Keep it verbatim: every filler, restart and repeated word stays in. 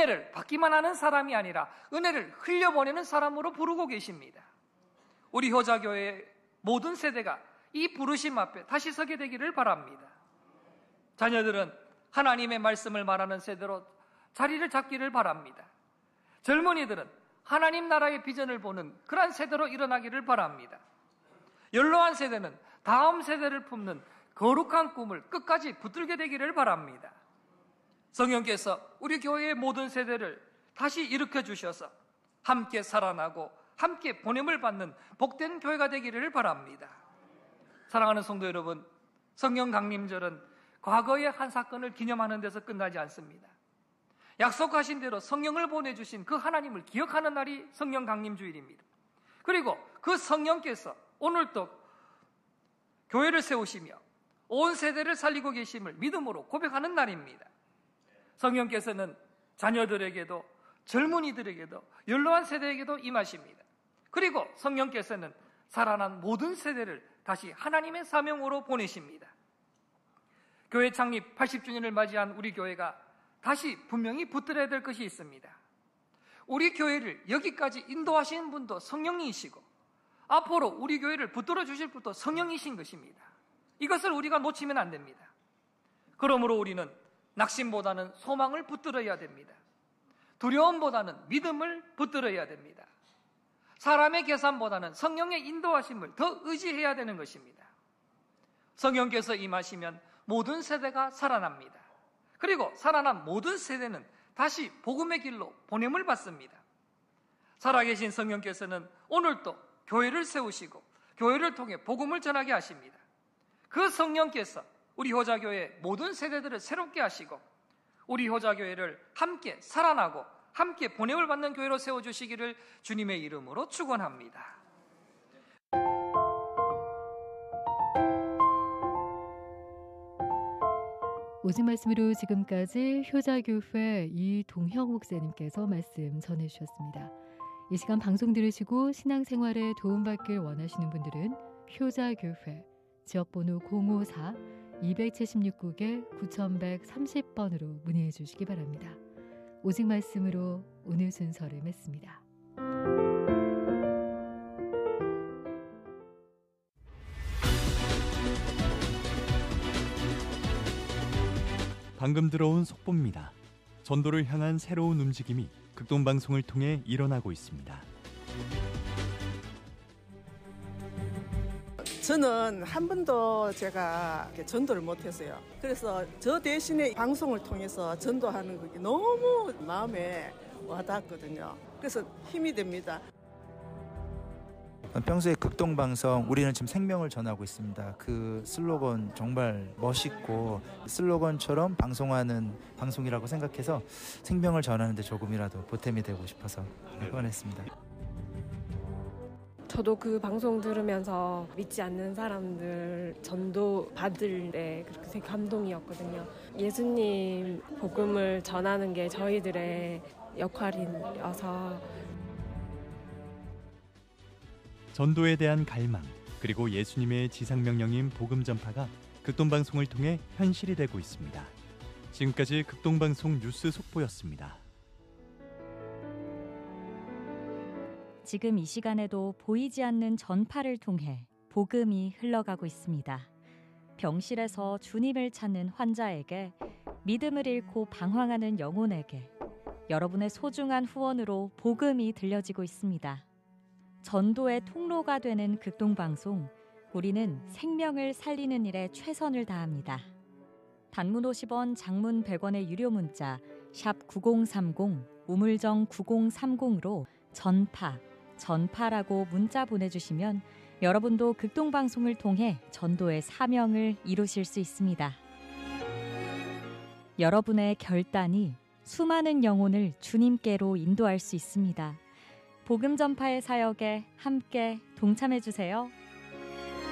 은혜를 받기만 하는 사람이 아니라 은혜를 흘려보내는 사람으로 부르고 계십니다. 우리 효자교회의 모든 세대가 이 부르심 앞에 다시 서게 되기를 바랍니다. 자녀들은 하나님의 말씀을 말하는 세대로 자리를 잡기를 바랍니다. 젊은이들은 하나님 나라의 비전을 보는 그러한 세대로 일어나기를 바랍니다. 연로한 세대는 다음 세대를 품는 거룩한 꿈을 끝까지 붙들게 되기를 바랍니다. 성령께서 우리 교회의 모든 세대를 다시 일으켜 주셔서 함께 살아나고 함께 보냄을 받는 복된 교회가 되기를 바랍니다. 사랑하는 성도 여러분, 성령 강림절은 과거의 한 사건을 기념하는 데서 끝나지 않습니다. 약속하신 대로 성령을 보내주신 그 하나님을 기억하는 날이 성령 강림주일입니다. 그리고 그 성령께서 오늘도 교회를 세우시며 온 세대를 살리고 계심을 믿음으로 고백하는 날입니다. 성령께서는 자녀들에게도 젊은이들에게도 연로한 세대에게도 임하십니다. 그리고 성령께서는 살아난 모든 세대를 다시 하나님의 사명으로 보내십니다. 교회 창립 팔십 주년을 맞이한 우리 교회가 다시 분명히 붙들어야 될 것이 있습니다. 우리 교회를 여기까지 인도하시는 분도 성령이시고 앞으로 우리 교회를 붙들어 주실 분도 성령이신 것입니다. 이것을 우리가 놓치면 안 됩니다. 그러므로 우리는 낙심보다는 소망을 붙들어야 됩니다. 두려움보다는 믿음을 붙들어야 됩니다. 사람의 계산보다는 성령의 인도하심을 더 의지해야 되는 것입니다. 성령께서 임하시면 모든 세대가 살아납니다. 그리고 살아난 모든 세대는 다시 복음의 길로 보냄을 받습니다. 살아계신 성령께서는 오늘도 교회를 세우시고 교회를 통해 복음을 전하게 하십니다. 그 성령께서 우리 효자교회 모든 세대들을 새롭게 하시고 우리 효자교회를 함께 살아나고 함께 보냄을 받는 교회로 세워주시기를 주님의 이름으로 축원합니다. 오직 말씀으로 지금까지 효자교회 이동형 목사님께서 말씀 전해주셨습니다. 이 시간 방송 들으시고 신앙생활에 도움받길 원하시는 분들은 효자교회 지역번호 공오사 이칠육 국에 구천백삼십 번으로 문의해 주시기 바랍니다. 오직 말씀으로 오늘 순서를 맺습니다. 방금 들어온 속보입니다. 전도를 향한 새로운 움직임이 극동방송을 통해 일어나고 있습니다. 저는 한 번도 제가 전도를 못했어요. 그래서 저 대신에 방송을 통해서 전도하는 게 너무 마음에 와닿았거든요. 그래서 힘이 됩니다. 평소에 극동방송 우리는 지금 생명을 전하고 있습니다. 그 슬로건 정말 멋있고 슬로건처럼 방송하는 방송이라고 생각해서 생명을 전하는 데 조금이라도 보탬이 되고 싶어서 후원했습니다. 저도 그 방송 들으면서 믿지 않는 사람들 전도 받을 때 그렇게 되게 감동이었거든요. 예수님 복음을 전하는 게 저희들의 역할이어서 전도에 대한 갈망, 그리고 예수님의 지상명령인 복음 전파가 극동방송을 통해 현실이 되고 있습니다. 지금까지 극동방송 뉴스 속보였습니다. 지금 이 시간에도 보이지 않는 전파를 통해 복음이 흘러가고 있습니다. 병실에서 주님을 찾는 환자에게, 믿음을 잃고 방황하는 영혼에게 여러분의 소중한 후원으로 복음이 들려지고 있습니다. 전도의 통로가 되는 극동방송, 우리는 생명을 살리는 일에 최선을 다합니다. 단문 오십 원, 장문 백 원의 유료 문자 샵 구공삼공, 우물정 구공삼공으로 전파, 전파라고 문자 보내주시면 여러분도 극동방송을 통해 전도의 사명을 이루실 수 있습니다. 여러분의 결단이 수많은 영혼을 주님께로 인도할 수 있습니다. 복음 전파의 사역에 함께 동참해 주세요.